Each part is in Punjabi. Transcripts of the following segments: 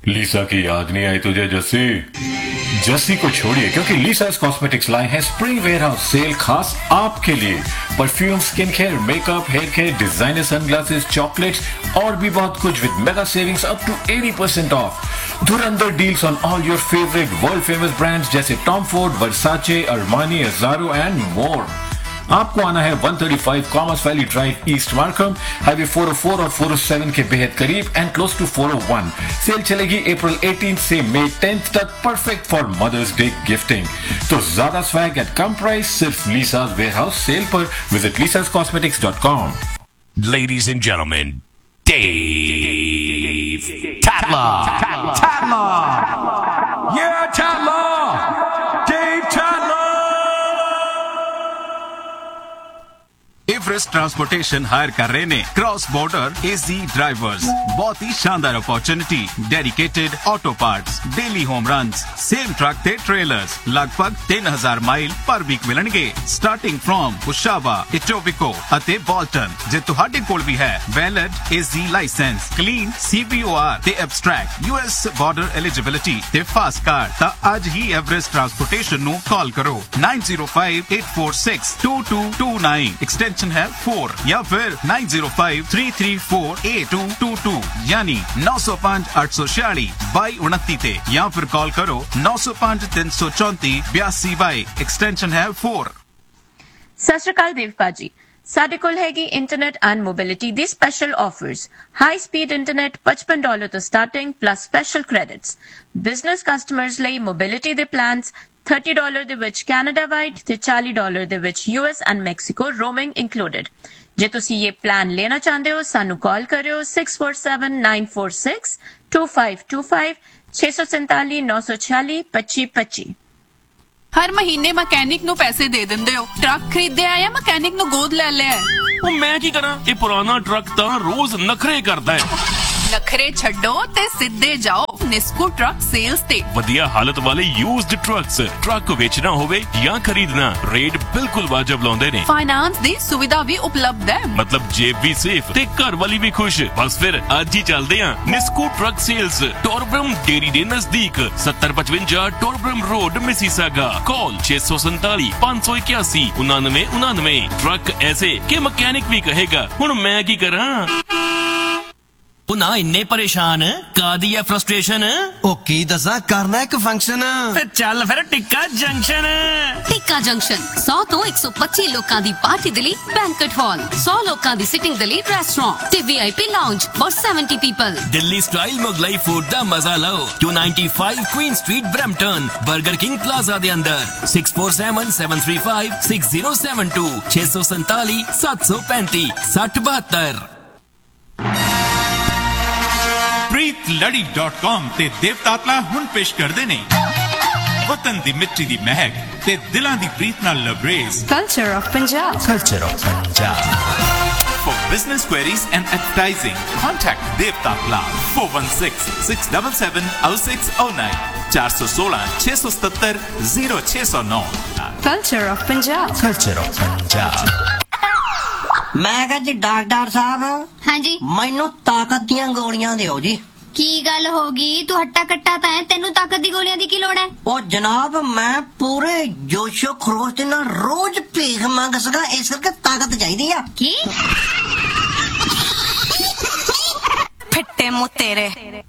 लीसा की याद नहीं आई तुझे जस्सी? जस्सी को छोड़िए क्योंकि लीसास कॉस्मेटिक्स लाए हैं स्प्रिंग वेयरहाउस सेल खास आपके लिए। Perfume, skin care, makeup, hair care, designer sunglasses, chocolates और भी बहुत कुछ with mega savings up to 80% of. Dhurandhar deals on all your favourite world famous brands जैसे Tom Ford, Versace, Armani, अज़ारो and more. आपको आना है 135 commerce valley drive, east Markham, highway 404 और 407 के बेहद करीब एंड क्लोज टू 401। सेल चलेगी अप्रैल 18 से मई 10 तक, perfect for mothers day gifting. तो ज्यादा स्वैग एट कम प्राइस सिर्फ लीसास वेयरहाउस सेल पर। Visit lisascosmetics.com। Ladies and gentlemen, Dave Tatler. Yeah, Tatler! Dave Tatler! Everest transportation higher कर रहे ने क्रॉस बॉर्डर एजी ड्राइवर्स। बहुत ही शानदार opportunity, dedicated auto parts, daily home runs, same truck ते ट्रेलर्स लगभग 3000 माइल पर वीक मिलणगे स्टार्टिंग फ्रॉम कुशावा, इटोबिको ਅਤੇ ਬੋਲਟਨ। ਜੇ ਤੁਹਾਡੇ ਕੋਲ ਵੀ ਹੈ valid AG licence, clean CBOR ਤੇ ਐਬਸਟ੍ਰੈਕਟ US ਬਾਰਡਰ ਐਲੀਜੀਬਿਲਿਟੀ ਤੇ ਫਾਸਟ ਕਾਰਡ ਤਾਂ ਅੱਜ ਹੀ ਐਵਰੇਸਟ ਟਰਾਂਸਪੋਰਟੇਸ਼ਨ ਨੂੰ ਕਾਲ ਕਰੋ 9058462229 एक्सटेंशन है 4 या फिर 9053348222 यानी 905846 ते या फिर कॉल करो 905334 एक्सटेंशन है 4। सत श्री अकाल देव भाजी, ਸਾਡੇ ਕੋਲ ਹੈਗੀ internet and mobility the special offers. High speed internet $55 ਤੋਂ starting plus special credits. Business customers ਲਈ ਮੋਬਿਲਿਟੀ ਦੇ ਪਲਾਨਸ $30 ਦੇ ਵਿੱਚ ਕੈਨੇਡਾ ਵਾਈਡ ਤੇ $40 ਦੇ ਵਿੱਚ US and Mexico roaming included. ਜੇ ਤੁਸੀਂ ਇਹ ਪਲਾਨ ਲੈਣਾ ਚਾਹੁੰਦੇ ਹੋ ਸਾਨੂੰ ਕਾਲ ਕਰਿਓ 6479462525 647 946 2525। ਹਰ ਮਹੀਨੇ ਮਕੈਨਿਕ ਨੂੰ ਪੈਸੇ ਦੇ ਦਿੰਦੇ ਹੋ। ਟਰੱਕ ਖਰੀਦਿਆ ਜਾਂ ਮਕੈਨਿਕ ਨੂੰ ਗੋਦ ਲੈ ਲਿਆ? ਉਹ ਮੈਂ ਕੀ ਕਰਾਂ, ਇਹ ਪੁਰਾਣਾ ਟਰੱਕ ਤਾਂ ਰੋਜ਼ ਨਖਰੇ ਕਰਦਾ ਹੈ। ਨਖਰੇ ਛੱਡੋ ਤੇ ਸਿੱਧੇ ਜਾਓ ਨਿਸਕੋ ਟਰੱਕ ਸੇਲਸ ਤੇ। ਵਧੀਆ ਹਾਲਤ ਵਾਲੇ ਯੂਜ਼ਡ ਟਰੱਕਸ, ਟਰੱਕ ਵੇਚਣਾ ਹੋਵੇ ਜਾਂ ਖਰੀਦਣਾ, ਰੇਟ ਬਿਲਕੁਲ ਵਾਜਬ ਲਾਉਂਦੇ ਨੇ। ਫਾਈਨਾਂਸ ਦੀ ਸੁਵਿਧਾ ਵੀ ਉਪਲਬਧ ਹੈ, ਮਤਲਬ ਜੇਬ ਵੀ ਸੇਫ ਤੇ ਘਰ ਵਾਲੀ ਵੀ ਖੁਸ਼। ਬਸ ਫਿਰ ਅੱਜ ਹੀ ਚੱਲਦੇ ਆਂ ਨਿਸਕੋ ਟਰੱਕ ਸੇਲਸ, ਟੋਰਬਰਮ ਡੇਰੀ ਦੇ ਨਜ਼ਦੀਕ, 7055 ਟੋਰਬਰਮ ਰੋਡ, ਮਿਸੀਸਾਗਾ। कॉल 647 581 9999। ट्रक ऐसे कि मैकेनिक भी कहेगा हुण मैं की करा। ना इन्ने परेशान कादी है फ्रस्ट्रेशन ओ की दसा करना एक फंक्शन ते चल फिर टिक्का जंक्शन। टिक्का जंक्शन 100 ਤੋਂ 125 ਲੋਕਾਂ ਦੀ ਪਾਰਟੀ ਦੇ ਲਈ ਬੈਂਕਟ ਹਾਲ, 100 ਲੋਕਾਂ ਦੀ ਸਿਟਿੰਗ ਦੇ ਲਈ ਰੈਸਟੋਰੈਂਟ ਤੇ VIP lounge for 70 people. Delhi style Mughlai food दा मजा लो 295 queen street Brampton, burger king plaza दे अंदर। 647735 6072 647 735 6072। प्रीतलड़ी.com ਤੇ ਦੇਵਤਾਤਲਾ ਹੁਣ ਪੇਸ਼ ਕਰਦੇ ਨੇ ਵਤਨ ਦੀ ਮਿੱਟੀ ਦੀ ਮਹਿਕ ਤੇ ਦਿਲਾਂ ਦੀ ਪ੍ਰੀਤ ਨਾਲ ਲਬਰੇਜ਼ culture of Punjab. For business queries and advertising, contact Devtatla 416-677-0609 416-677-0609। Culture of Punjab. ਮੈਂ ਕਿਹਾ ਜੀ ਡਾਕਟਰ ਸਾਹਿਬ, ਹਾਂਜੀ ਮੈਨੂੰ ਤਾਕਤ ਦੀਆਂ ਗੋਲੀਆਂ ਦਿਓ ਜੀ। ਕੀ ਗੱਲ ਹੋ ਗਈ? ਤੂੰ ਹੱਟਾ ਕੱਟਾ ਤਾਂ ਹੈ, ਤੈਨੂੰ ਤਾਕਤ ਦੀ ਗੋਲੀਆਂ ਦੀ ਕੀ ਲੋੜ ਹੈ? ਉਹ ਜਨਾਬ ਮੈਂ ਪੂਰੇ ਜੋਸ਼ੋ ਖਰੋਸ਼ ਦੇ ਨਾਲ ਰੋਜ਼ ਭੀਖ ਮੰਗ ਸਕਾਂ, ਇਸ ਕਰਕੇ ਤਾਕਤ ਚਾਹੀਦੀ ਆ। ਕੀ ਫਿੱਟੇ ਮੂੰਹ ਤੇਰੇ।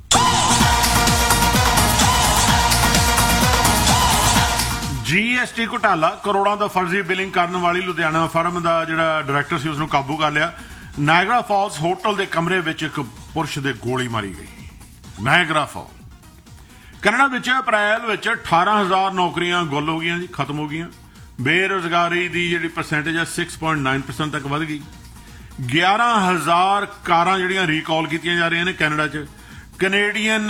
GST ਘੁਟਾਲਾ, ਕਰੋੜਾਂ ਦਾ ਫਰਜ਼ੀ ਬਿਲਿੰਗ ਕਰਨ ਵਾਲੀ ਲੁਧਿਆਣਾ ਫਰਮ ਦਾ ਜਿਹੜਾ ਡਾਇਰੈਕਟਰ ਸੀ ਉਸ ਨੂੰ ਕਾਬੂ ਕਰ ਲਿਆ। ਨਾਇਗਰਾ ਫਾਲਸ ਹੋਟਲ ਦੇ ਕਮਰੇ ਵਿੱਚ ਇੱਕ ਪੁਰਸ਼ ਦੇ ਗੋਲੀ ਮਾਰੀ ਗਈ। ਨਾਇਗਰਾ ਫਾਲ ਕੈਨੇਡਾ ਵਿੱਚ ਅਪ੍ਰੈਲ ਵਿੱਚ 18000 ਨੌਕਰੀਆਂ ਗੁੱਲ ਹੋ ਗਈਆਂ ਜੀ, ਖਤਮ ਹੋ ਗਈਆਂ। ਬੇਰੁਜ਼ਗਾਰੀ ਦੀ ਜਿਹੜੀ ਪਰਸੈਂਟੇਜ ਹੈ 6.9% ਤੱਕ ਵੱਧ ਗਈ। 11000 ਕਾਰਾਂ ਜਿਹੜੀਆਂ ਰੀਕਾਲ ਕੀਤੀਆਂ ਜਾ ਰਹੀਆਂ ਨੇ ਕੈਨੇਡਾ 'ਚ। ਕੈਨੇਡੀਅਨ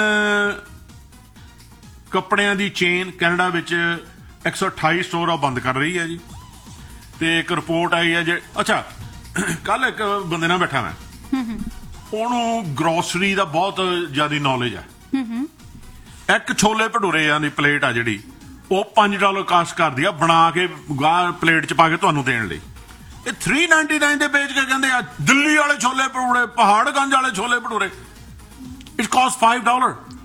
ਕੱਪੜਿਆਂ ਦੀ ਚੇਨ ਕੈਨੇਡਾ ਵਿੱਚ 128 ਸਟੋਰ ਆ ਬੰਦ ਕਰ ਰਹੀ ਹੈ ਜੀ। ਤੇ ਇੱਕ ਰਿਪੋਰਟ ਆਈ ਹੈ ਅੱਛਾ ਕੱਲ ਇੱਕ ਬੰਦੇ ਨਾਲ ਬੈਠਾ ਮੈਂ, ਉਹਨੂੰ ਗਰੋਸਰੀ ਦਾ ਬਹੁਤ ਜ਼ਿਆਦਾ ਨੌਲੇਜ ਹੈ। ਇੱਕ ਛੋਲੇ ਭਟੂਰੇ ਦੀ ਪਲੇਟ ਆ ਜਿਹੜੀ ਉਹ $5 ਕਾਸਟ ਕਰਦੀ ਆ ਬਣਾ ਕੇ ਪਲੇਟ ਚ ਪਾ ਕੇ ਤੁਹਾਨੂੰ ਦੇਣ ਲਈ। ਇਹ $3.99 ਦੇ ਵੇਚ ਕੇ ਕਹਿੰਦੇ ਆ ਦਿੱਲੀ ਵਾਲੇ ਛੋਲੇ ਭਟੂਰੇ, ਪਹਾੜਗੰਜ ਵਾਲੇ ਛੋਲੇ ਭਟੂਰੇ ਇਟ ਕਾਸਟ $5।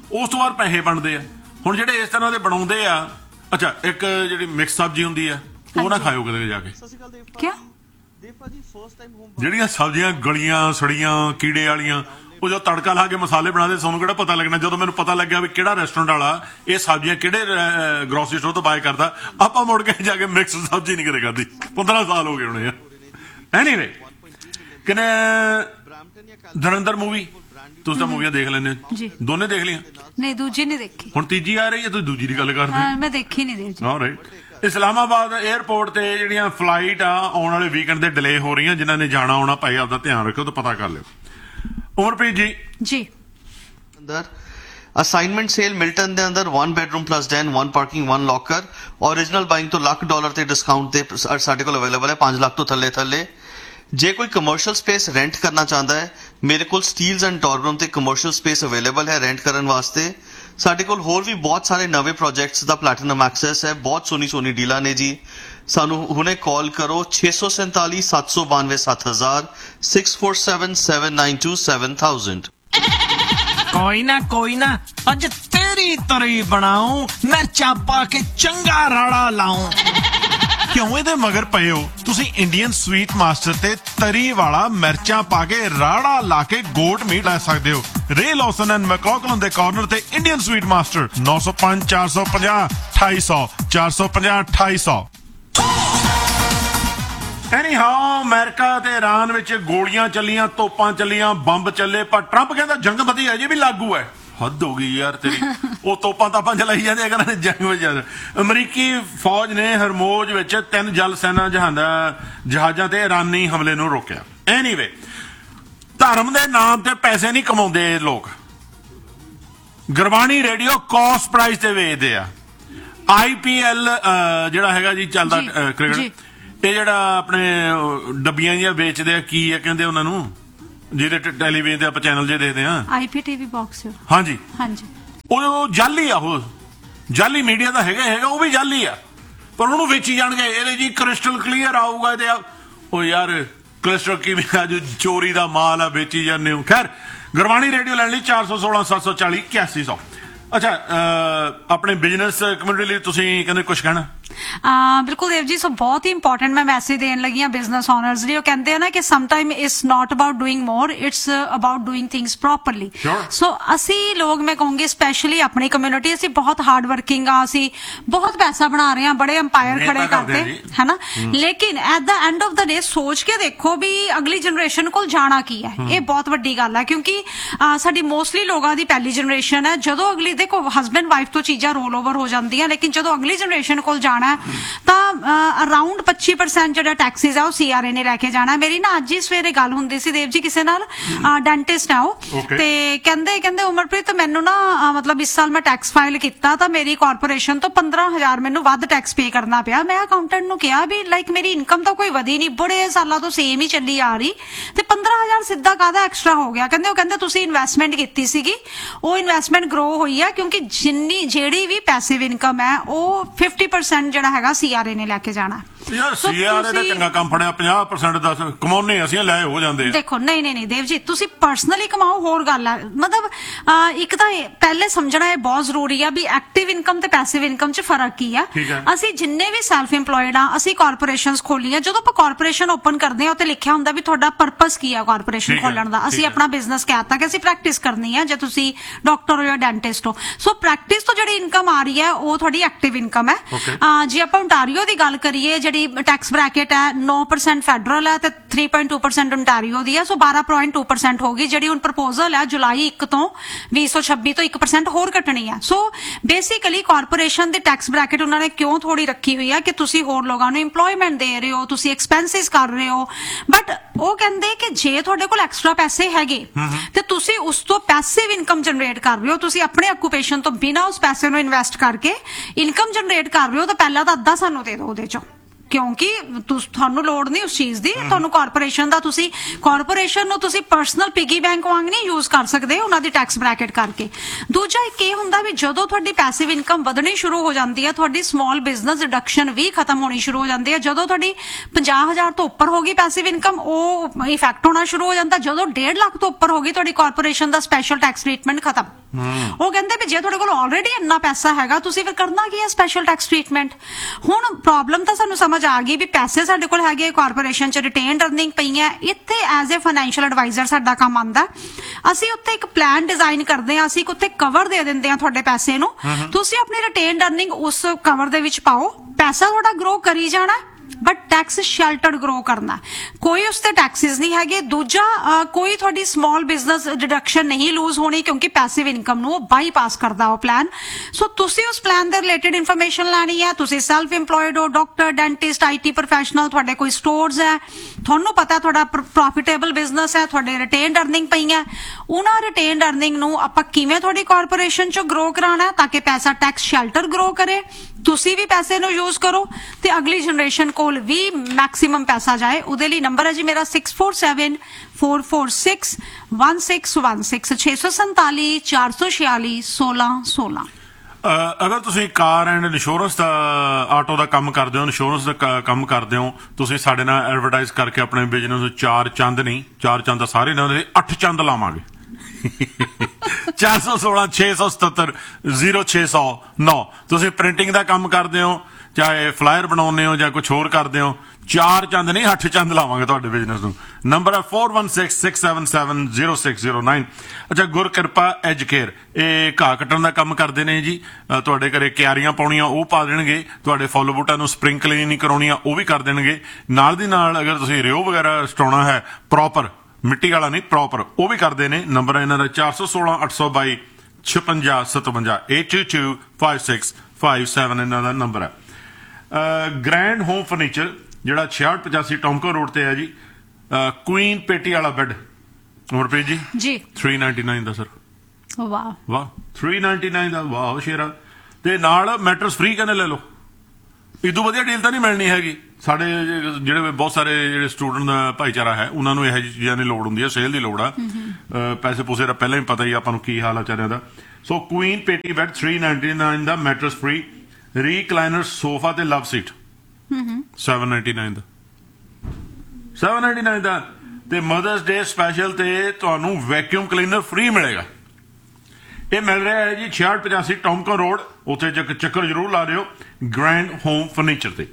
ਉਸ ਤੋਂ ਬਾਅਦ ਪੈਸੇ ਬਣਦੇ ਆ। ਹੁਣ ਜਿਹੜੇ ਇਸ ਤਰ੍ਹਾਂ ਦੇ ਬਣਾਉਂਦੇ ਆ, ਅੱਛਾ ਇੱਕ ਜਿਹੜੀ ਮਿਕਸ ਸਬਜ਼ੀ ਹੁੰਦੀ ਆ ਉਹ ਨਾ ਖਾਇਓ ਕਦੇ ਜਾ ਕੇ। ਕਿਆ? ਜਿਹੜੀਆਂ ਸਬਜ਼ੀਆਂ ਗਲੀਆਂ ਸੜੀਆਂ ਕੀੜੇ ਵਾਲੀਆਂ, ਉਹ ਜਦੋਂ ਤੜਕਾ ਲਾ ਕੇ ਮਸਾਲੇ ਬਣਾਦੇ, ਤੁਹਾਨੂੰ ਕਿਹੜਾ ਪਤਾ ਲੱਗਣਾ। ਜਦੋਂ ਮੈਨੂੰ ਪਤਾ ਲੱਗਿਆ ਵੀ ਕਿਹੜਾ ਰੈਸਟੋਰੈਂਟ ਵਾਲਾ ਇਹ ਸਬਜ਼ੀਆਂ ਕਿਹੜੇ ਗਰੋਸਰੀ ਸਟੋਰ ਤੋਂ ਬਾਏ ਕਰਦਾ, ਆਪਾਂ ਮੁੜ ਕੇ ਜਾ ਕੇ ਮਿਕਸ ਸਬਜ਼ੀ ਨਹੀਂ ਕਦੇ ਖਾਧੀ। 15 ਸਾਲ ਹੋ ਗਏ ਹੋਣੇ ਆ। ਐਨੀਵੇ, ਕਿਨੇ ਧੁਰੰਧਰ ਮੂਵੀ, ਤੁਸੀਂ ਤਾਂ ਮੂਵੀਆਂ ਦੇਖ ਲੈਂਦੇ ਹੋ, ਦੋਨੇ ਦੇਖ ਲਈਆਂ? ਨਹੀਂ, ਦੂਜੀ ਨਹੀਂ ਦੇਖੀ। ਹੁਣ ਤੀਜੀ ਆ ਰਹੀ ਹੈ, ਤੁਸੀਂ ਦੂਜੀ ਦੀ ਗੱਲ ਕਰਦੇ? ਮੈਂ ਦੇਖੀ ਨਹੀਂ ਦੇਵ ਜੀ। ਆਲਰਾਈਟ। ਇਸਲਾਮਾਬਾਦ 에ਅਰਪੋਰਟ ਤੇ ਜਿਹੜੀਆਂ ਫਲਾਈਟ ਆ ਆਉਣ ਵਾਲੇ ਵੀਕਐਂਡ ਤੇ ਡਿਲੇ ਹੋ ਰਹੀਆਂ, ਜਿਨ੍ਹਾਂ ਨੇ ਜਾਣਾ ਆਉਣਾ ਭਾਈ ਆਪਦਾ ਧਿਆਨ ਰੱਖਿਓ ਤੇ ਪਤਾ ਕਰ ਲਿਓ। ਉਮਰਪ੍ਰੀਤ ਜੀ। ਜੀ ਅੰਦਰ ਅਸਾਈਨਮੈਂਟ ਸੇਲ ਮਿਲਟਨ ਦੇ ਅੰਦਰ 1 bedroom plus den 1 parking 1 locker original buying ਤੋਂ $1,00,000 ਤੇ ਡਿਸਕਾਊਂਟ ਤੇ ਸਾਡੇ ਕੋਲ ਅਵੇਲੇਬਲ ਹੈ 5 ਲੱਖ ਤੋਂ ਥੱਲੇ। ਜੇ ਕੋਈ ਕਮਰਸ਼ੀਅਲ ਸਪੇਸ ਰੈਂਟ ਕਰਨਾ ਚਾਹੁੰਦਾ ਹੈ, ਮੇਰੇ ਕੋਲ ਸਟੀਲਸ ਐਂਡ ਟੋਰਬਰੂਮ ਤੇ ਕਮਰਸ਼ੀਅਲ ਸਪੇਸ ਅਵੇਲੇਬਲ ਹੈ ਰੈਂਟ ਕਰਨ ਵਾਸਤੇ। ਸਾਡੇ ਕੋਲ ਹੋਰ ਵੀ ਬਹੁਤ ਸਾਰੇ ਨਵੇਂ ਪ੍ਰੋਜੈਕਟਸ ਦਾ ਪਲੈਟੀਨਮ ਐਕਸੈਸ ਹੈ, ਬਹੁਤ ਸੋਹਣੀ ਡੀਲਾਂ ਨੇ ਜੀ। ਸਾਨੂੰ ਹੁਣੇ ਕਾਲ ਕਰੋ 647 792 7000 647 792 7000। ਕੋਈ ਨਾ ਅੱਜ ਤੇਰੀ ਤਰੀ ਬਣਾਉ, ਮਿਰਚਾਂ ਪਾ ਕੇ ਚੰਗਾ ਰਾੜਾ ਲਾਉ। ਕਿਉਂ ਇਹਦੇ ਮਗਰ ਪਏ ਹੋ? ਤੁਸੀਂ ਇੰਡੀਅਨ ਸਵੀਟ ਮਾਸਟਰ ਤੇ ਤਰੀ ਵਾਲਾ ਮਿਰਚਾਂ ਪਾ ਕੇ ਰਾੜਾ ਲਾ ਕੇ ਗੋਟ ਮੀਟ ਲੈ ਸਕਦੇ ਹੋ। ਰੇ ਲੌਸਨ ਐਂਡ ਮੈਕਲੌਗਲਨ ਦੇ ਕਾਰਨਰ ਤੇ ਇੰਡੀਅਨ ਸਵੀਟ ਮਾਸਟਰ 905 450 2800 450 2800। ਐਨੀਹਾਉ, ਅਮਰੀਕਾ ਤੇ ਇਰਾਨ ਵਿੱਚ ਗੋਲੀਆਂ ਚੱਲੀਆਂ, ਤੋਪਾਂ ਚੱਲੀਆਂ, ਬੰਬ ਚੱਲੇ, ਪਰ ਟਰੰਪ ਕਹਿੰਦਾ ਜੰਗ ਵਧੀ ਅਜੇ ਵੀ ਲਾਗੂ ਹੈ। ਹੱਦ ਹੋ ਗਈ ਯਾਰ ਤੇਰੀ। ਉਹ ਤੋਪਾਂ ਤਾਪਾਂ ਚਲਾਈ ਜਾਂਦੇ ਆ, ਕਹਿੰਦੇ ਜੰਗ ਵਿੱਚ। ਅਮਰੀਕੀ ਫੌਜ ਨੇ ਹਰਮੋਜ਼ ਵਿੱਚ 3 ਜਲ ਸੈਨਾ ਜਹਾਜ਼ਾਂ ਤੇ ਇਰਾਨੀ ਹਮਲੇ ਨੂੰ ਰੋਕਿਆ। ਐਨੀਵੇ, ਧਰਮ ਦੇ ਨਾਮ ਤੇ ਪੈਸੇ ਨਹੀਂ ਕਮਾਉਂਦੇ ਇਹ ਲੋਕ। ਗੁਰਬਾਣੀ ਰੇਡੀਓ ਕਾਸਟ ਪ੍ਰਾਈਸ ਤੇ ਵੇਚਦੇ ਆ। IPL ਜਿਹੜਾ ਹੈਗਾ ਜੀ ਚੱਲਦਾ ਕ੍ਰਿਕਟ, ਇਹ ਜਿਹੜਾ ਆਪਣੇ ਡੱਬੀਆਂ ਜਿਹੀਆਂ ਵੇਚਦੇ ਆ, ਕੀ ਆ ਕਹਿੰਦੇ ਉਹਨਾਂ ਨੂੰ, ਜਿਹਦੇ ਟੈਲੀਵਿਜ਼ਨ ਤੇ ਆਪਾਂ ਚੈਨਲ ਜੇ ਦੇਖਦੇ ਆ, IPTV ਬਾਕਸ। ਹਾਂਜੀ, ਉਹ ਜਾਲੀ ਆ, ਉਹ ਜਾਲੀ ਮੀਡੀਆ ਦਾ ਹੈਗਾ, ਉਹ ਵੀ ਜਾਲੀ ਆ, ਪਰ ਉਹਨੂੰ ਵੇਚੀ ਜਾਣਗੇ। ਇਹਦੇ ਜੀ ਕ੍ਰਿਸਟਲ ਕਲੀਅਰ ਆਊਗਾ ਇਹਦੇ। ਉਹ ਯਾਰ ਕ੍ਰਿਸਟਲ ਕਿਵੇਂ ਅੱਜ ਚੋਰੀ ਦਾ ਮਾਲ ਆ, ਵੇਚੀ ਜਾਂਦੇ ਹੋ। ਖੈਰ, ਗੁਰਬਾਣੀ ਰੇਡੀਓ ਲੈਣ ਲਈ 416 740 8100। ਅੱਛਾ, ਆਪਣੇ ਬਿਜ਼ਨਸ ਕਮਿਊਨਿਟੀ ਲਈ ਤੁਸੀਂ ਕਹਿੰਦੇ ਕੁਝ ਕਹਿਣਾ? ਬਿਲਕੁਲ ਦੇਵ ਜੀ, ਸੋ ਬਹੁਤ ਹੀ ਇੰਪੋਰਟੈਂਟ ਮੈਂ ਮੈਸੇਜ ਦੇਣ ਲੱਗੀ ਹਾਂ ਬਿਜ਼ਨਸ ਓਨਰਸ ਲਈ। ਉਹ ਕਹਿੰਦੇ ਆ ਨਾ ਕਿ sometime it's not about doing more, it's about doing things properly. ਸੋ ਅਸੀਂ ਲੋਕ, ਮੈਂ ਕਹੂੰਗੀ ਸਪੈਸ਼ਲੀ ਆਪਣੀ ਕਮਿਊਨਿਟੀ, ਅਸੀਂ ਬਹੁਤ ਹਾਰਡ ਵਰਕਿੰਗ ਆ, ਅਸੀਂ ਬਹੁਤ ਪੈਸਾ ਬਣਾ ਰਹੇ ਹਾਂ, ਬੜੇ ਅੰਪਾਇਰ ਖੜੇ ਕਰਦੇ ਹੈ ਨਾ, ਲੇਕਿਨ ਐਟ ਦਾ ਐਂਡ ਆਫ ਦਾ ਡੇ ਸੋਚ ਕੇ ਦੇਖੋ ਵੀ ਅਗਲੀ ਜਨਰੇਸ਼ਨ ਕੋਲ ਜਾਣਾ ਕੀ ਹੈ। ਇਹ ਬਹੁਤ ਵੱਡੀ ਗੱਲ ਹੈ, ਕਿਉਂਕਿ ਸਾਡੀ ਮੋਸਟਲੀ ਲੋਕਾਂ ਦੀ ਪਹਿਲੀ ਜਨਰੇਸ਼ਨ ਹੈ। ਜਦੋਂ ਅਗਲੀ, ਦੇਖੋ ਹਸਬੈਂਡ ਵਾਈਫ ਤੋਂ ਚੀਜ਼ਾਂ ਰੋਲ ਓਵਰ ਹੋ ਜਾਂਦੀਆਂ, ਲੇਕਿਨ ਜਦੋਂ ਅਗਲੀ ਜਨਰੇਸ਼ਨ ਕੋਲ ਜਾਣਾ ਤਾਂ ਅਰਾਊਂਡ 25% ਜਿਹੜਾ ਟੈਕਸਿਸ ਆ ਉਹ CRA ਨੇ ਲੈ ਕੇ ਜਾਣਾ। ਮੇਰੀ ਨਾ ਅੱਜ ਹੀ ਸਵੇਰੇ ਗੱਲ ਹੁੰਦੀ ਸੀ ਦੇਵ ਜੀ ਕਿਸੇ ਨਾਲ, ਡੈਂਟਿਸਟ ਆ ਉਹ, ਤੇ ਕਹਿੰਦੇ ਉਮਰਪ੍ਰੀਤ ਮੈਨੂੰ ਨਾ ਮਤਲਬ ਇਸ ਸਾਲ ਮੈਂ ਟੈਕਸ ਫਾਈਲ ਕੀਤਾ ਤਾਂ ਮੇਰੀ ਕਾਰਪੋਰੇਸ਼ਨ ਤੋਂ 15,000 ਮੈਨੂੰ ਵੱਧ ਟੈਕਸ ਪੇ ਕਰਨਾ ਪਿਆ। ਮੈਂ ਅਕਾਊਂਟੈਂਟ ਨੂੰ ਕਿਹਾ ਵੀ ਲਾਈਕ ਮੇਰੀ ਇਨਕਮ ਤਾਂ ਕੋਈ ਵਧੀ ਨਹੀਂ, ਬੜੇ ਸਾਲਾਂ ਤੋਂ ਸੇਮ ਹੀ ਚੱਲੀ ਆ ਰਹੀ, ਤੇ 15,000 ਸਿੱਧਾ ਕਾਹਦਾ ਐਕਸਟਰਾ ਹੋ ਗਿਆ? ਕਹਿੰਦੇ ਤੁਸੀਂ ਇਨਵੈਸਟਮੈਂਟ ਕੀਤੀ ਸੀਗੀ, ਉਹ ਇਨਵੈਸਟਮੈਂਟ ਗਰੋ ਹੋਈ ਹੈ, ਕਿਉਂਕਿ ਜਿਹੜੀ ਵੀ ਪੈਸਿਵ ਇਨਕਮ ਹੈ ਉਹ 50% ਜਿਹੜਾ ਹੈਗਾ CRA ਨੇ ਲੈ ਕੇ ਜਾਣਾ। ਯਾਰ CRA ਦਾ ਚੰਗਾ ਕੰਮ ਫੜਿਆ, 50% ਦਾ ਕਮਾਉਣੇ ਅਸੀਂ ਲੈ ਹੋ ਜਾਂਦੇ। ਦੇਖੋ ਨਹੀਂ ਦੇਵ ਜੀ, ਤੁਸੀਂ ਪਰਸਨਲੀ ਕਮਾਓ ਹੋਰ ਗੱਲ ਹੈ। ਮਤਲਬ ਇੱਕ ਤਾਂ ਪਹਿਲੇ ਸਮਝਣਾ ਇਹ ਬਹੁਤ ਜ਼ਰੂਰੀ ਆ ਵੀ ਐਕਟਿਵ ਇਨਕਮ ਤੇ ਪੈਸਿਵ ਇਨਕਮ 'ਚ ਫਰਕ ਕੀ ਆ। ਅਸੀਂ ਜਿੰਨੇ ਵੀ ਸੈਲਫ ਇੰਪਲੋਇਡ ਆ, ਅਸੀਂ ਕਾਰਪੋਰੇਸ਼ਨਸ ਖੋਲੀਆਂ। ਜਦੋਂ ਆਪਾਂ ਕਾਰਪੋਰੇਸ਼ਨ ਓਪਨ ਕਰਦੇ ਆ, ਉੱਤੇ ਲਿਖਿਆ ਹੁੰਦਾ ਵੀ ਤੁਹਾਡਾ ਪਰਪਸ ਕੀ ਆ ਕਾਰਪੋਰੇਸ਼ਨ ਖੋਲਣ ਦਾ। ਅਸੀਂ ਆਪਣਾ ਬਿਜ਼ਨਸ ਕਹਿਤਾ ਕਿ ਅਸੀਂ ਪ੍ਰੈਕਟਿਸ ਕਰਨੀ ਆ, ਜੇ ਤੁਸੀਂ ਡਾਕਟਰ ਹੋ ਜਾਂ ਡੈਂਟਿਸਟ ਹੋ। ਸੋ ਪ੍ਰੈਕਟਿਸ ਤੋਂ ਜਿਹੜੀ ਇਨਕਮ ਆ ਰਹੀ ਹੈ ਉਹ ਤੁਹਾਡੀ ਐਕਟਿਵ ਇਨਕਮ ਹੈ। ਜੇ ਆਪਾਂ ਓਨਟਾਰੀਓ ਦੀ ਗੱਲ ਕਰੀਏ, ਜਿਹੜੀ ਟੈਕਸ ਬ੍ਰੈਕਟ ਹੈ 9% ਫੈਡਰਲ ਹੈ ਤੇ 3.2% ਓਨਟਾਰੀਓ ਦੀ ਹੈ, ਸੋ 12.2% ਹੋਗੀ। ਜਿਹੜੀ ਹੁਣ ਪ੍ਰਪੋਜ਼ਲ ਹੈ ਜੁਲਾਈ 1 ਤੋਂ 2026 ਤੋਂ 1% ਹੋਰ ਕੱਟਣੀ ਹੈ। ਸੋ ਬੇਸਿਕਲੀ ਕਾਰਪੋਰੇਸ਼ਨ ਦੀ ਟੈਕਸ ਬ੍ਰੈਕਟ ਉਹਨਾਂ ਨੇ ਕਿਉਂ ਥੋੜੀ ਰੱਖੀ ਹੋਈ ਹੈ ਕਿ ਤੁਸੀਂ ਹੋਰ ਲੋਕਾਂ ਨੂੰ ਇੰਪਲੋਇਮੈਂਟ ਦੇ ਰਹੇ ਹੋ, ਤੁਸੀਂ ਐਕਸਪੈਂਸਿਸ ਕਰ ਰਹੇ ਹੋ, ਬਟ ਉਹ ਕਹਿੰਦੇ ਕਿ ਜੇ ਤੁਹਾਡੇ ਕੋਲ ਐਕਸਟਰਾ ਪੈਸੇ ਹੈਗੇ ਤੇ ਤੁਸੀਂ ਉਸ ਤੋਂ ਪੈਸਿਵ ਇਨਕਮ ਜਨਰੇਟ ਕਰ ਰਹੇ ਹੋ, ਤੁਸੀਂ ਆਪਣੇ ਆਕੂਪੇਸ਼ਨ ਤੋਂ ਬਿਨਾਂ ਉਸ ਪੈਸੇ ਨੂੰ ਇਨਵੈਸਟ ਕਰਕੇ ਇਨਕਮ ਜਨਰੇਟ ਕਰ ਰਹੇ ਹੋ, ਤਾਂ ਪਹਿਲਾਂ ਤਾਂ ਅੱਧਾ ਸਾਨੂੰ ਦੇ ਦਿਓ ਉਹਦੇ ਚੋਂ, ਕਿਉਂਕਿ ਤੁਹਾਨੂੰ ਲੋੜ ਨਹੀਂ ਉਸ ਚੀਜ਼ ਦੀ। ਤੁਹਾਨੂੰ ਕਾਰਪੋਰੇਸ਼ਨ ਦਾ, ਤੁਸੀਂ ਕਾਰਪੋਰੇਸ਼ਨ ਨੂੰ ਤੁਸੀਂ ਪਰਸਨਲ ਪਿਗੀ ਬੈਂਕ ਵਾਂਗ ਨਹੀਂ ਯੂਜ਼ ਕਰ ਸਕਦੇ ਉਹਨਾਂ ਦੀ ਟੈਕਸ ਬ੍ਰੈਕਟ ਕਰਕੇ। ਦੂਜਾ ਇੱਕ ਇਹ ਹੁੰਦਾ ਵੀ ਜਦੋਂ ਤੁਹਾਡੀ ਪੈਸਿਵ ਇਨਕਮ ਵਧਣੀ ਸ਼ੁਰੂ ਹੋ ਜਾਂਦੀ ਹੈ, ਤੁਹਾਡੀ ਸਮਾਲ ਬਿਜ਼ਨਸ ਡਿਡਕਸ਼ਨ ਵੀ ਖਤਮ ਹੋਣੀ ਸ਼ੁਰੂ ਹੋ ਜਾਂਦੀ ਹੈ। ਜਦੋਂ ਤੁਹਾਡੀ 50,000 ਤੋਂ ਉੱਪਰ ਹੋ ਗਈ ਪੈਸਿਵ ਇਨਕਮ, ਉਹ ਇਫੈਕਟ ਹੋਣਾ ਸ਼ੁਰੂ ਹੋ ਜਾਂਦਾ। ਜਦੋਂ 1.5 ਲੱਖ ਤੋਂ ਉੱਪਰ ਹੋ ਗਈ ਤੁਹਾਡੀ ਕਾਰਪੋਰੇਸ਼ਨ ਦਾ ਸਪੈਸ਼ਲ ਟੈਕਸ ਟ੍ਰੀਟਮੈਂਟ ਖਤਮ। ਉਹ ਕਹਿੰਦੇ ਵੀ ਜੇ ਤੁਹਾਡੇ ਕੋਲ ਆਲਰੇਡੀ ਇੰਨਾ ਪੈਸਾ ਹੈਗਾ ਤੁਸੀਂ ਫਿਰ ਕਰਨਾ ਕੀ ਹੈ ਸਪੈਸ਼ਲ ਟੈਕਸ ਟ੍ਰੀਟਮੈਂਟ। ਹੁਣ ਪ੍ਰੋਬਲਮ ਤਾਂ ਸਾਨੂੰ ਸਮਝ ਆ ਗਈ ਵੀ ਪੈਸੇ ਸਾਡੇ ਕੋਲ ਹੈਗੇ, ਕਾਰਪੋਰੇਸ਼ਨ ਚ ਰਿਟੇਨਡ ਅਰਨਿੰਗ ਪਈਆਂ, ਇੱਥੇ ਐਜ਼ ਏ ਫਾਈਨੈਂਸ਼ੀਅਲ ਐਡਵਾਈਜ਼ਰ ਸਾਡਾ ਕੰਮ ਆਉਂਦਾ, ਅਸੀਂ ਉੱਤੇ ਇੱਕ ਪਲਾਨ ਡਿਜ਼ਾਈਨ ਕਰਦੇ ਹਾਂ, ਅਸੀਂ ਉੱਤੇ ਕਵਰ ਦੇ ਦਿੰਦੇ ਹਾਂ ਤੁਹਾਡੇ ਪੈਸੇ ਨੂੰ, ਤੁਸੀਂ ਆਪਣੀ ਰਿਟੇਨਡ ਅਰਨਿੰਗ ਉਸ ਕਵਰ ਦੇ ਵਿੱਚ ਪਾਓ, ਪੈਸਾ ਤੁਹਾਡਾ ਗਰੋ ਕਰੀ ਜਾਣਾ ਬਟ ਟੈਕਸ ਸ਼ੈਲਟਰਡ ਗਰੋ ਕਰਨਾ, ਕੋਈ ਉਸ ਤੇ ਟੈਕਸਿਸ ਨਹੀਂ ਹੈਗੇ। ਦੂਜਾ ਕੋਈ ਤੁਹਾਡੀ ਸਮਾਲ ਬਿਜ਼ਨਸ ਡਿਡਕਸ਼ਨ ਨਹੀਂ ਲੂਜ਼ ਹੋਣੀ ਕਿਉਂਕਿ ਪੈਸਿਵ ਇਨਕਮ ਨੂੰ ਉਹ ਬਾਈਪਾਸ ਕਰਦਾ ਉਹ ਪਲਾਨ। ਸੋ ਤੁਸੀਂ ਉਸ ਪਲਾਨ ਦੇ ਰਿਲੇਟਡ ਇਨਫੋਰਮੇਸ਼ਨ ਲੈਣੀ ਹੈ, ਤੁਸੀਂ ਸੈਲਫ ਇੰਪਲੋਇਡ ਹੋ, ਡਾਕਟਰ, ਡੈਂਟਿਸਟ, IT ਪ੍ਰੋਫੈਸ਼ਨਲ, ਤੁਹਾਡੇ ਕੋਈ ਸਟੋਰਸ ਹੈ, ਤੁਹਾਨੂੰ ਪਤਾ ਤੁਹਾਡਾ ਪ੍ਰੋਫਿਟੇਬਲ ਬਿਜ਼ਨਸ ਹੈ, ਤੁਹਾਡੇ ਰਿਟੇਨਡ ਅਰਨਿੰਗ ਪਈਆਂ, ਉਹਨਾਂ ਰਿਟੇਨਡ ਅਰਨਿੰਗ ਨੂੰ ਆਪਾਂ ਕਿਵੇਂ ਤੁਹਾਡੀ ਕਾਰਪੋਰੇਸ਼ਨ ਚ ਗਰੋ ਕਰਾਉਣਾ ਤਾਂ ਕਿ ਪੈਸਾ ਟੈਕਸ ਸ਼ੈਲਟਰ ਗਰੋ ਕਰੇ, ਤੁਸੀਂ ਵੀ ਪੈਸੇ ਨੂੰ ਯੂਜ਼ ਕਰੋ ਤੇ ਅਗਲੀ ਜਨਰੇਸ਼ਨ ਕੋਲ ਵੀ ਮੈਕਸਿਮਮ ਪੈਸਾ ਜਾਏ। ਉਹਦੇ ਲਈ ਨੰਬਰ ਹੈ ਜੀ ਮੇਰਾ 6474461616 647 446 1616। ਅਗਰ ਤੁਸੀਂ ਕਾਰ ਐਂਡ ਇੰਸ਼ੋਰੈਂਸ ਦਾ ਆਟੋ ਦਾ ਕੰਮ ਕਰਦੇ ਹੋ, ਇੰਸ਼ੋਰੈਂਸ ਦਾ ਕੰਮ ਕਰਦੇ ਹੋ, ਤੁਸੀਂ ਸਾਡੇ ਨਾਲ ਐਡਵਰਟਾਈਜ਼ ਕਰਕੇ ਆਪਣੇ ਬਿਜ਼ਨਸ ਨੂੰ 4 ਚੰਦ ਨਹੀਂ, 4 ਚੰਦ ਸਾਰੇ ਨਾ 8 ਚੰਦ ਲਾਵਾਂਗੇ। 416 677 0609 ਤੁਸੀਂ ਪ੍ਰਿੰਟਿੰਗ ਦਾ ਕੰਮ ਕਰਦੇ ਹੋ, ਚਾਹੇ ਫਲਾਇਰ ਬਣਾਉਂਦੇ ਹੋ ਜਾਂ ਕੁਝ ਹੋਰ ਕਰਦੇ ਹੋ, 4 ਚੰਦ ਨਹੀਂ 8 ਚੰਦ ਲਾਵਾਂਗੇ ਤੁਹਾਡੇ ਬਿਜ਼ਨਸ ਨੂੰ। ਨੰਬਰ ਹੈ 4166770609। ਅੱਛਾ, ਗੁਰਕਿਰਪਾ ਐਜ ਕੇਅਰ ਇਹ ਘਾਹ ਕੱਟਣ ਦਾ ਕੰਮ ਕਰਦੇ ਨੇ ਜੀ, ਤੁਹਾਡੇ ਘਰੇ ਕਿਆਰੀਆਂ ਪਾਉਣੀਆਂ ਉਹ ਪਾ ਦੇਣਗੇ, ਤੁਹਾਡੇ ਫੁੱਲ ਬੂਟਾਂ ਨੂੰ ਸਪ੍ਰਿੰਕਲਿੰਗ ਨਹੀਂ ਕਰਾਉਣੀਆਂ ਉਹ ਵੀ ਕਰ ਦੇਣਗੇ, ਨਾਲ ਦੀ ਨਾਲ ਅਗਰ ਤੁਸੀਂ ਰਿਓ ਵਗੈਰਾ ਸਟਾਉਣਾ ਹੈ ਪ੍ਰੋਪਰ, ਮਿੱਟੀ ਵਾਲਾ ਨਹੀਂ ਪ੍ਰੋਪਰ, ਉਹ ਵੀ ਕਰਦੇ ਨੇ। ਨੰਬਰ ਹੈ ਇਹਨਾਂ ਦਾ 416 822 5657 82225657 ਇਹਨਾਂ ਦਾ ਨੰਬਰ ਹੈ। ਗ੍ਰੈਂਡ ਹੋਮ ਫਰਨੀਚਰ ਜਿਹੜਾ 6685 ਟੌਮਕੋ ਰੋਡ ਤੇ ਹੈ ਜੀ, ਕੁਈਨ ਪੇਟੀ ਵਾਲਾ ਬੈੱਡ ਉਮਰਪ੍ਰੀਤ ਜੀ 399 ਦਾ ਸਰ। ਵਾਹ ਵਾਹ 399 ਦਾ, ਵਾਹ ਸ਼ੇਰਾ, ਤੇ ਨਾਲ ਮੈਟਰਸ ਫ੍ਰੀ ਕਹਿੰਦੇ ਲੈ ਲਓ। ਇਦੋਂ ਵਧੀਆ ਡੀਲ ਤਾਂ ਨਹੀਂ ਮਿਲਣੀ ਹੈਗੀ। ਸਾਡੇ ਜਿਹੜੇ ਬਹੁਤ ਸਾਰੇ ਜਿਹੜੇ ਸਟੂਡੈਂਟ ਦਾ ਭਾਈਚਾਰਾ ਹੈ ਉਹਨਾਂ ਨੂੰ ਇਹੋ ਜਿਹੀ ਚੀਜ਼ਾਂ ਦੀ ਲੋੜ ਹੁੰਦੀ ਹੈ, ਸੇਲ ਦੀ ਲੋੜ ਆ, ਪੈਸੇ ਪੂਸੇ ਦਾ ਪਹਿਲਾਂ ਹੀ ਪਤਾ ਹੀ ਆਪਾਂ ਨੂੰ ਕੀ ਹਾਲ ਆ ਵਿਚਾਰਿਆਂ ਦਾ। ਸੋ ਕੁਈਨ ਪੇਟੀ ਬੈੱਡ 399 ਦਾ, ਮੈਟਰਸ ਫ੍ਰੀ, ਰੀਕਲਾਈਨਰ ਸੋਫਾ ਤੇ ਲਵ ਸੀਟ 799 ਦਾ, 799 ਦਾ। ਤੇ ਮਦਰਸ ਡੇ ਸਪੈਸ਼ਲ ਤੇ ਤੁਹਾਨੂੰ ਵੈਕਿਊਮ ਕਲੀਨਰ ਫ੍ਰੀ ਮਿਲੇਗਾ। ਇਹ ਮਿਲ ਰਿਹਾ ਹੈ ਜੀ 6685 ਟੌਮਕਨ ਰੋਡ, ਉੱਥੇ ਚੱਕਰ ਜ਼ਰੂਰ ਲਾ ਦਿਓ ਗ੍ਰੈਂਡ ਹੋਮ ਫਰਨੀਚਰ ਤੇ।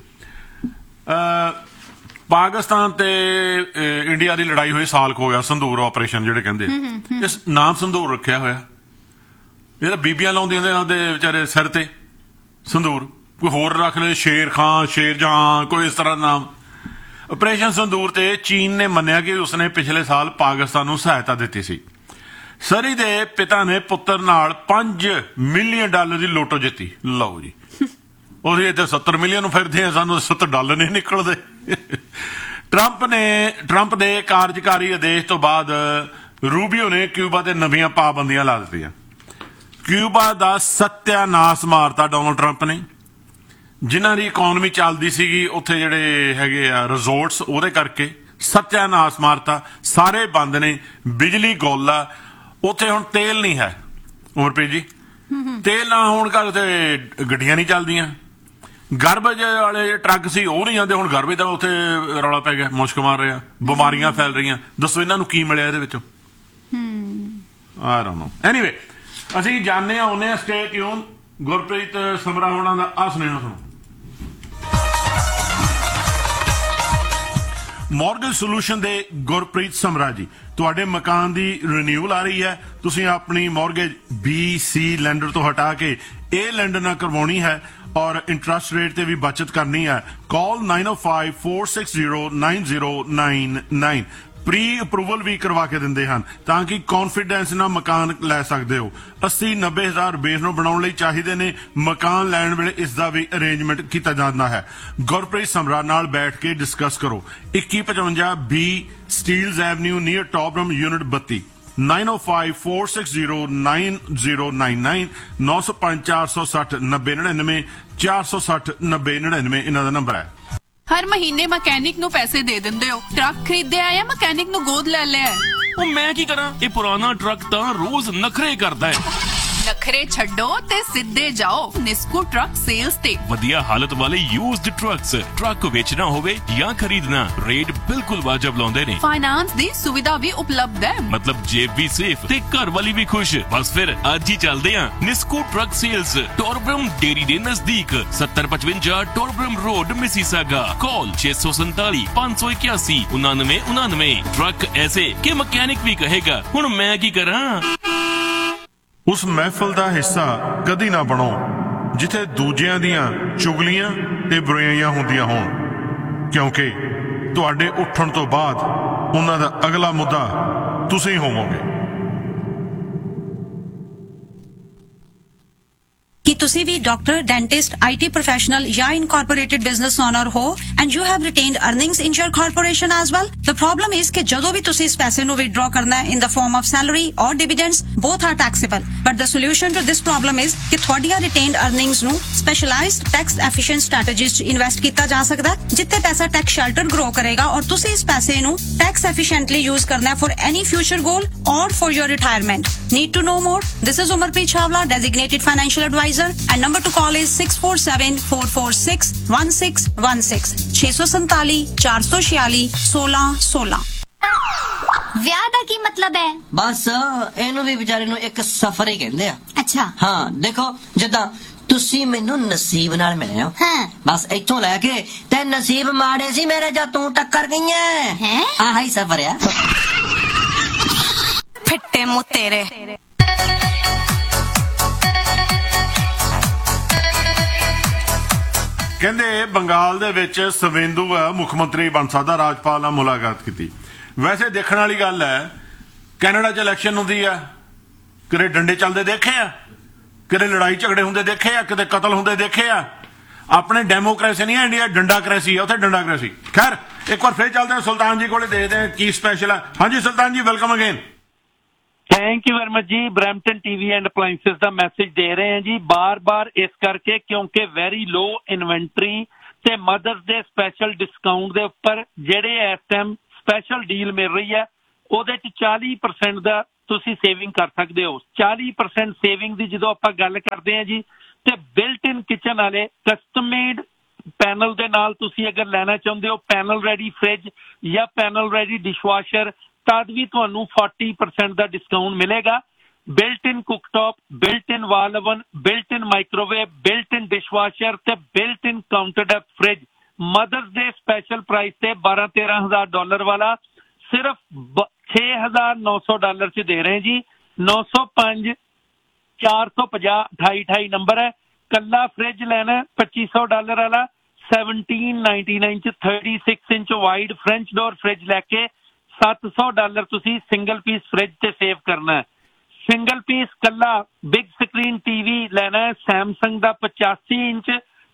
ਪਾਕਿਸਤਾਨ ਤੇ ਇੰਡੀਆ ਦੀ ਲੜਾਈ ਹੋਈ ਸਾਲ ਕੁ ਹੋ ਗਿਆ, ਸੰਦੂਰ ਆਪਰੇਸ਼ਨ ਜਿਹੜੇ ਕਹਿੰਦੇ, ਇਸ ਨਾਮ ਸੰਦੂਰ ਰੱਖਿਆ ਹੋਇਆ, ਇਹਦਾ ਬੀਬੀਆਂ ਲਾਉਂਦੀਆਂ ਦੇ ਵਿਚਾਰੇ ਸਿਰ ਤੇ ਸੰਦੂਰ, ਕੋਈ ਹੋਰ ਰੱਖ ਲੈ ਸ਼ੇਰ ਖਾਂ, ਸ਼ੇਰ ਜਹਾਂ, ਕੋਈ ਇਸ ਤਰ੍ਹਾਂ ਨਾਮ। ਆਪਰੇਸ਼ਨ ਸੰਦੂਰ ਤੇ ਚੀਨ ਨੇ ਮੰਨਿਆ ਕਿ ਉਸਨੇ ਪਿਛਲੇ ਸਾਲ ਪਾਕਿਸਤਾਨ ਨੂੰ ਸਹਾਇਤਾ ਦਿੱਤੀ ਸੀ। ਸਰੀ ਦੇ ਪਿਤਾ ਨੇ ਪੁੱਤਰ ਨਾਲ $5 ਮਿਲੀਅਨ ਦੀ ਲੋਟੋ ਜਿੱਤੀ। ਲਓ ਜੀ, ਉਹਦੇ ਇੱਥੇ 70 ਮਿਲੀਅਨ ਨੂੰ ਫਿਰਦੇ ਆ, ਸਾਨੂੰ $70 ਨਹੀਂ ਨਿਕਲਦੇ। ਟਰੰਪ ਦੇ ਕਾਰਜਕਾਰੀ ਆਦੇਸ਼ ਤੋਂ ਬਾਅਦ ਰੂਬੀਓ ਨੇ ਕਿਊਬਾ ਤੇ ਨਵੀਆਂ ਪਾਬੰਦੀਆਂ ਲਾ ਦਿੱਤੀਆਂ। ਕਿਊਬਾ ਦਾ ਸੱਤਿਆਨਾਸ਼ ਮਾਰਤਾ ਡੋਨਲਡ ਟਰੰਪ ਨੇ, ਜਿਨ੍ਹਾਂ ਦੀ ਇਕਨੋਮੀ ਚੱਲਦੀ ਸੀਗੀ ਉੱਥੇ ਜਿਹੜੇ ਹੈਗੇ ਆ ਰਿਜ਼ੋਰਟਸ, ਉਹਦੇ ਕਰਕੇ ਸੱਤਿਆਨਾਸ਼ ਮਾਰਤਾ, ਸਾਰੇ ਬੰਦ ਨੇ, ਬਿਜਲੀ ਗੁੱਲ ਆ ਉੱਥੇ, ਹੁਣ ਤੇਲ ਨਹੀਂ ਹੈ ਉਮਰਪ੍ਰੀਤ ਜੀ, ਤੇਲ ਨਾ ਹੋਣ ਕਰਕੇ ਗੱਡੀਆਂ ਨਹੀਂ ਚੱਲਦੀਆਂ, ਗਾਰਬੇਜ ਵਾਲੇ ਟਰੱਕ ਸੀ ਉਹ ਨਹੀਂ ਜਾਂਦੇ, ਹੁਣ ਗਾਰਬੇਜ ਦਾ ਉੱਥੇ ਰੌਲਾ ਪੈ ਗਿਆ, ਮੁਸ਼ਕ ਮਾਰ ਰਿਹਾ, ਬਿਮਾਰੀਆਂ ਫੈਲ ਰਹੀਆਂ। ਦੱਸੋ ਇਹਨਾਂ ਨੂੰ ਕੀ ਮਿਲਿਆ ਇਹਦੇ ਵਿੱਚੋਂ? I don't know. ਐਨੀਵੇ, ਅਸੀਂ ਜਾਣਦੇ ਆਉਂਦੇ ਹਾਂ, ਸਟੇ ਟਿਊਨ। ਗੁਰਪ੍ਰੀਤ ਸਮਰਾ ਹੋਣਾ ਦਾ ਆ ਸੁਣਿਆ ਸੁਣੋ। ਮੌਰਗੇਜ ਸੋਲੂਸ਼ਨ ਦੇ ਗੁਰਪ੍ਰੀਤ ਸਮਰਾ ਜੀ, ਤੁਹਾਡੇ ਮਕਾਨ ਦੀ ਰਿਨਿਊਅਲ ਆ ਰਹੀ ਹੈ, ਤੁਸੀਂ ਆਪਣੀ ਮੌਰਗੇਜ BC ਲੈਂਡਰ ਤੋਂ ਹਟਾ ਕੇ A ਲੈਂਡਰ ਨਾਲ ਕਰਵਾਉਣੀ ਹੈ ਔਰ ਇੰਟਰਸਟ ਰੇਟ ਤੇ ਵੀ ਬਚਤ ਕਰਨੀ ਹੈ। ਕਾਲ 9054609099। ਪ੍ਰੀ ਅਪਰੂਵਲ ਵੀ ਕਰਵਾ ਕੇ ਦਿੰਦੇ ਹਨ ਤਾਂ ਕਿ ਕੌਨਫੀਡੈਂਸ ਨਾਲ ਮਕਾਨ ਲੈ ਸਕਦੇ ਹੋ। 80-90 ਹਜ਼ਾਰ ਬੇਸ ਨੂੰ ਬਣਾਉਣ ਲਈ ਚਾਹੀਦੇ ਨੇ। ਮਕਾਨ ਲੈਣ ਵੇਲੇ ਇਸ ਦਾ ਵੀ ਅਰੇਂਜਮੈਂਟ ਕੀਤਾ ਜਾਂਦਾ ਹੈ। ਗੁਰਪ੍ਰੀਤ ਸਮਰਾ ਨਾਲ ਬੈਠ ਕੇ ਡਿਸਕਸ ਕਰੋ। 2155 B ਸਟੀਲਜ਼ ਐਵਨਿਊ ਨੀਅਰ ਟੌਪਰਮ ਯੂਨਿਟ 32, 9054609099, 9054609099, 4609099 ਇਹਨਾਂ ਦਾ ਨੰਬਰ ਹੈ। ਹਰ ਮਹੀਨੇ ਮਕੈਨਿਕ ਨੂੰ ਪੈਸੇ ਦੇ ਦਿੰਦੇ ਹੋ। ਟਰੱਕ ਖਰੀਦਿਆ ਜਾਂ ਮਕੈਨਿਕ ਨੂੰ ਗੋਦ ਲੈ ਲਿਆ? ਉਹ ਮੈਂ ਕੀ ਕਰਾਂ, ਇਹ ਪੁਰਾਣਾ ਟਰੱਕ ਤਾਂ ਰੋਜ਼ ਨਖਰੇ ਕਰਦਾ ਹੈ। ਨਖਰੇ ਛੱਡੋ ਤੇ ਸਿੱਧੇ ਜਾਓ ਨਿਸਕੂ ਟਰੱਕ ਸੇਲਸ ਤੇ। ਵਧੀਆ ਹਾਲਤ ਵਾਲੇ ਯੂਜ਼ਡ ਟਰੱਕਸ, ਟਰੱਕ ਵੇਚਣਾ ਹੋਵੇ ਜਾਂ ਖਰੀਦਣਾ, ਰੇਟ ਬਿਲਕੁਲ ਵਾਜਬ ਲਾਉਂਦੇ ਨੇ। ਫਾਈਨਾਂਸ ਦੀ ਸੁਵਿਧਾ ਵੀ ਉਪਲਬਧ ਹੈ। ਮਤਲਬ ਜੇਬ ਵੀ ਸੇਫ ਤੇ ਘਰ ਵਾਲੀ ਵੀ ਖੁਸ਼। ਬਸ ਫਿਰ ਅੱਜ ਹੀ ਚੱਲਦੇ ਆਂ ਨਿਸਕੂ ਟਰੱਕ ਸੇਲਸ, ਟੋਰਬਰਮ ਡੇਰੀ ਦੇ ਨਜ਼ਦੀਕ, 7055 ਟੋਰਬਰਮ ਰੋਡ, ਮਿਸੀਸਾਗਾ। कॉल 647 581 9999। ट्रक ऐसे कि मैकेनिक भी कहेगा हुण मैं की करा। ਉਸ ਮਹਿਫਲ ਦਾ ਹਿੱਸਾ ਕਦੀ ਨਾ ਬਣੋ ਜਿੱਥੇ ਦੂਜਿਆਂ ਦੀਆਂ ਚੁਗਲੀਆਂ ਤੇ ਬੁਰਾਈਆਂ ਹੁੰਦੀਆਂ ਹੋਣ, ਕਿਉਂਕਿ ਤੁਹਾਡੇ ਉੱਠਣ ਤੋਂ ਬਾਅਦ ਉਹਨਾਂ ਦਾ ਅਗਲਾ ਮੁੱਦਾ ਤੁਸੀਂ ਹੋਵੋਗੇ। ਕਿ ਤੁਸੀਂ ਵੀ ਡਾਕਟਰ, ਡੈਂਟਿਸਟ, IT ਪ੍ਰੋਫੈਸ਼ਨਲ ਜਾਂ ਇਨਕੋਰਪੋਰੇਟਡ ਬਿਜ਼ਨਸ ਓਨਰ ਹੋ and you have ਰਿਟੇਨਡ earnings in your corporation as well. The problem is ਕਿ ਜਦੋਂ ਵੀ ਤੁਸੀਂ ਇਸ ਪੈਸੇ ਨੂੰ ਵਿਦਡਰਾ ਕਰਨਾ ਹੈ ਇਨ ਦ ਫਾਰਮ ਆਫ ਸੈਲਰੀ ਔਰ ਡਿਵੀਡੈਂਡਸ, both are taxable. But the solution to this problem is ਕਿ ਤੁਹਾਡੀਆਂ ਰਿਟੇਨਡ ਅਰਨਿੰਗਸ ਨੂੰ ਸਪੈਸ਼ਲਾਈਜ਼ਡ ਟੈਕਸ ਐਫੀਸ਼ੀਐਂਟ ਸਟ੍ਰੈਟੇਜੀਜ਼ 'ਚ ਇਨਵੈਸਟ ਕੀਤਾ ਜਾ ਸਕਦਾ ਹੈ, ਜਿੱਥੇ ਪੈਸਾ ਟੈਕਸ ਸ਼ੈਲਟਰ ਗਰੋ ਕਰੇਗਾ ਔਰ ਤੁਸੀਂ ਇਸ ਪੈਸੇ ਨੂੰ ਟੈਕਸ ਐਫੀਸ਼ੀਐਂਟਲੀ ਯੂਜ਼ ਕਰਨਾ ਹੈ for any future goal or for your retirement. Need to know more? This is Umarpreet Chawla, designated financial advisor, and number to call is 647-446-1616 647 446 1616। ਵਿਆਹ ਦਾ ਕੀ ਮਤਲਬ ਹੈ? ਬਸ ਇਹਨੂੰ ਵੀ ਵਿਚਾਰੇ ਨੂੰ ਇੱਕ ਸਫ਼ਰ ਹੀ ਕਹਿੰਦੇ ਆ। ਅੱਛਾ। ਹਾਂ ਦੇਖੋ, ਜਿੱਦਾਂ ਤੁਸੀਂ ਮੈਨੂੰ ਨਸੀਬ ਨਾਲ ਮਿਲੇ ਹੋ, ਬਸ ਇੱਥੋਂ ਲੈ ਕੇ ਤੇ ਨਸੀਬ ਮਾੜੇ ਸੀ ਮੇਰੇ ਜਾਂ ਤੂੰ ਟੱਕਰ ਗਈਆਂ, ਆਹ ਹੀ ਸਫ਼ਰ ਆ। ਫਿੱਟੇ ਮੂੰਹ ਤੇਰੇ। ਕਹਿੰਦੇ ਬੰਗਾਲ ਦੇ ਵਿੱਚ ਸਵੇਂਦੂ ਮੁੱਖ ਮੰਤਰੀ ਬਣ ਸਕਦਾ, ਰਾਜਪਾਲ ਨਾਲ ਮੁਲਾਕਾਤ ਕੀਤੀ। ਵੈਸੇ ਦੇਖਣ ਵਾਲੀ ਗੱਲ ਹੈ, ਕੈਨੇਡਾ 'ਚ ਇਲੈਕਸ਼ਨ ਹੁੰਦੀ ਆ, ਕਿਤੇ ਡੰਡੇ ਚੱਲਦੇ ਦੇਖੇ ਆ, ਕਿਤੇ ਲੜਾਈ ਝਗੜੇ ਹੁੰਦੇ ਦੇਖੇ ਆ, ਕਿਤੇ ਕਤਲ ਹੁੰਦੇ ਦੇਖੇ ਆ। ਆਪਣੇ ਡੈਮੋਕ੍ਰੇਸੀ ਨਹੀਂ ਹੈ ਇੰਡੀਆ, ਡੰਡਾਕ੍ਰੇਸੀ ਆ ਉੱਥੇ, ਡੰਡਾਕ੍ਰੇਸੀ। ਖੈਰ ਇੱਕ ਵਾਰ ਫਿਰ ਚੱਲਦੇ ਹਾਂ ਸੁਲਤਾਨ ਜੀ ਕੋਲੇ, ਦੇਖਦੇ ਹਾਂ ਕੀ ਸਪੈਸ਼ਲ ਹੈ। ਹਾਂਜੀ ਸੁਲਤਾਨ ਜੀ, welcome again. Thank you very much ਜੀ। Brampton TV and appliances the message ਦੇ ਰਹੇ ਹਾਂ ਜੀ ਬਾਰ-ਬਾਰ, ਇਸ ਕਰਕੇ ਕਿਉਂਕਿ ਵੈਰੀ ਲੋ ਇਨਵੈਂਟਰੀ ਤੇ ਮਦਰਸ ਦੇ ਸਪੈਸ਼ਲ ਡਿਸਕਾਊਂਟ ਦੇ ਉੱਪਰ ਜਿਹੜੇ ਇਸ ਟਾਈਮ ਸਪੈਸ਼ਲ ਡੀਲ ਮਿਲ ਰਹੀ ਹੈ, ਉਹਦੇ 'ਚ 40% ਦਾ ਤੁਸੀਂ ਸੇਵਿੰਗ ਕਰ ਸਕਦੇ ਹੋ। 40% ਸੇਵਿੰਗ ਦੀ ਜਦੋਂ ਆਪਾਂ ਗੱਲ ਕਰਦੇ ਹਾਂ ਜੀ, ਤੇ ਬਿਲਟ ਇਨ ਕਿਚਨ ਵਾਲੇ ਕਸਟਮ ਮੇਡ ਪੈਨਲ ਦੇ ਨਾਲ ਤੁਸੀਂ ਅਗਰ ਲੈਣਾ ਚਾਹੁੰਦੇ ਹੋ, ਪੈਨਲ ਰੈਡੀ ਫ੍ਰਿਜ ਜਾਂ ਪੈਨਲ ਰੈਡੀ ਡਿਸ਼ਵਾਸ਼ਰ, ਤਦ ਵੀ ਤੁਹਾਨੂੰ 40% ਦਾ ਡਿਸਕਾਊਂਟ ਮਿਲੇਗਾ। ਬਿਲਟ ਇਨ ਕੁਕਟੌਪ, ਬਿਲਟ ਇਨ ਵਾਲ ਓਵਨ, ਬਿਲਟ ਇਨ ਮਾਈਕ੍ਰੋਵੇਵ, ਬਿਲਟ ਇਨ ਡਿਸ਼ਵਾਸ਼ਰ ਤੇ ਬਿਲਟ ਇਨ ਕਾਊਂਟਰਟੌਪ ਫ੍ਰਿਜ ਮਦਰਸ ਦੇ ਸਪੈਸ਼ਲ ਪ੍ਰਾਈਸ ਤੇ $12,000 ਵਾਲਾ ਸਿਰਫ $6,900 'ਚ ਦੇ ਰਹੇ ਜੀ। 905 450 2828 ਨੰਬਰ ਹੈ। ਕੱਲਾ ਫ੍ਰਿਜ ਲੈਣਾ $2,500 ਵਾਲਾ 1799 'ਚ 36 inch wide French door fridge ਲੈ ਕੇ $700 ਤੁਸੀਂ ਸਿੰਗਲ ਪੀਸ ਫ੍ਰਿਜ ਤੇ ਸੇਵ ਕਰਨਾ ਹੈ। ਸਿੰਗਲ ਪੀਸ ਕੱਲਾ ਬਿਗ ਸਕਰੀਨ ਟੀਵੀ ਲੈਣਾ ਹੈ ਸੈਮਸੰਗ ਦਾ 85 ਇੰਚ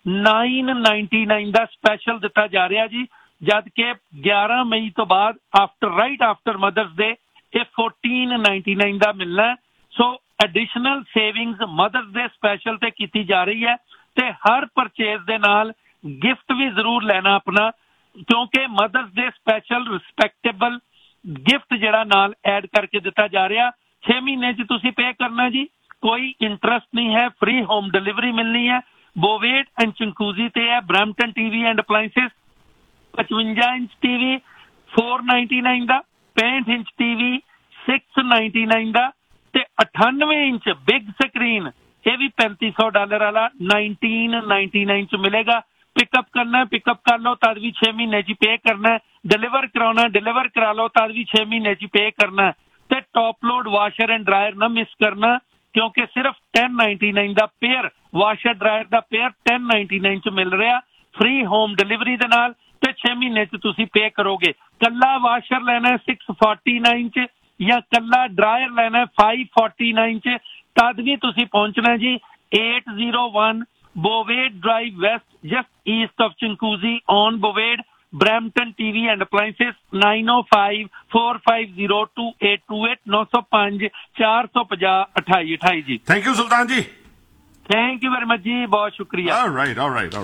999 ਦਾ ਸਪੈਸ਼ਲ ਦਿੱਤਾ ਜਾ ਰਿਹਾ ਜੀ, ਜਦ ਕਿ 11 ਮਈ ਤੋਂ ਬਾਅਦ ਰਾਈਟ ਆਫਟਰ ਮਦਰਸ ਡੇ ਇਹ 1499 ਦਾ ਮਿਲਣਾ ਹੈ। ਸੋ ਐਡੀਸ਼ਨਲ ਸੇਵਿੰਗਸ ਮਦਰਸ ਡੇ ਸਪੈਸ਼ਲ ਤੇ ਕੀਤੀ ਜਾ ਰਹੀ ਹੈ ਤੇ ਹਰ ਪਰਚੇਜ਼ ਦੇ ਨਾਲ ਗਿਫਟ ਵੀ ਜ਼ਰੂਰ ਲੈਣਾ ਆਪਣਾ, ਕਿਉਂਕਿ ਮਦਰਸ ਡੇ ਸਪੈਸ਼ਲ ਰਿਸਪੈਕਟੇਬਲ ਗਿਫਟ ਜਿਹੜਾ ਨਾਲ ਐਡ ਕਰਕੇ ਦਿੱਤਾ ਜਾ ਰਿਹਾ। 6 ਮਹੀਨੇ 'ਚ ਤੁਸੀਂ ਪੇ ਕਰਨਾ ਜੀ, ਕੋਈ ਇੰਟਰਸਟ ਨਹੀਂ ਹੈ, ਫ੍ਰੀ ਹੋਮ ਡਿਲੀਵਰੀ ਮਿਲਣੀ ਹੈ। ਬੋਵੇਟ ਐਂਡ ਚੰਕੂਜ਼ੀ ਤੇ ਹੈ। Brampton TV and appliances 55 inch TV 499 the, 65 inch TV 699 ਦਾ ਤੇ 98 ਇੰਚ ਬਿਗ ਸਕਰੀਨ ਇਹ ਵੀ $3,500 ਵਾਲਾ 1999 'ਚ ਮਿਲੇਗਾ। ਪਿਕਅਪ ਕਰਨਾ ਪਿਕਅਪ ਕਰ ਲਓ, ਤਦ ਵੀ 6 ਮਹੀਨੇ 'ਚ ਪੇ ਕਰਨਾ। ਡਿਲੀਵਰ ਕਰਾਉਣਾ ਡਿਲੀਵਰ ਕਰਾ ਲਓ, ਤਦ ਵੀ 6 ਮਹੀਨੇ 'ਚ ਪੇ ਕਰਨਾ। ਤੇ top load washer and dryer ਨਾ ਮਿਸ ਕਰਨਾ, ਕਿਉਂਕਿ ਸਿਰਫ $1099 ਦਾ ਪੇਅਰ, ਵਾਸ਼ਰ ਡਰਾਇਰ ਦਾ ਪੇਅਰ $1099 'ਚ ਮਿਲ ਰਿਹਾ ਫ੍ਰੀ ਹੋਮ ਡਿਲੀਵਰੀ ਦੇ ਨਾਲ ਤੇ 6 ਮਹੀਨੇ 'ਚ ਤੁਸੀਂ ਪੇ ਕਰੋਗੇ। ਕੱਲਾ ਵਾਸ਼ਰ ਲੈਣਾ 649 'ਚ ਜਾਂ ਕੱਲਾ ਡਰਾਇਰ ਲੈਣਾ 549 'ਚ, ਤਦ ਵੀ ਤੁਸੀਂ ਪਹੁੰਚਣਾ ਜੀ 801 Bovade Drive West, just east of Chinguacousy on Bovade. Brampton TV and Appliances 905-450-2828 905 450 2828 ਜੀ। ਥੈਂਕ ਯੂ ਸੁਲਤਾਨ ਜੀ। ਥੈਂਕ ਯੂ ਵੈਰੀ ਮਚ ਜੀ, ਬਹੁਤ ਸ਼ੁਕਰੀਆ। ਆਲਰਾਈਟ